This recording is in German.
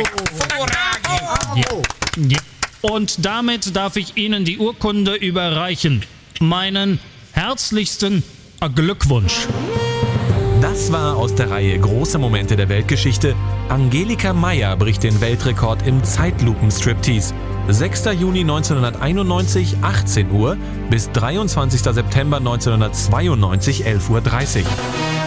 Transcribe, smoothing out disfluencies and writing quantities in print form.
Ja. Und damit darf ich Ihnen die Urkunde überreichen. Meinen herzlichsten Glückwunsch. Das war aus der Reihe Große Momente der Weltgeschichte. Angelika Meyer bricht den Weltrekord im Zeitlupen-Striptease. 6. Juni 1991, 18 Uhr bis 23. September 1992, 11:30 Uhr.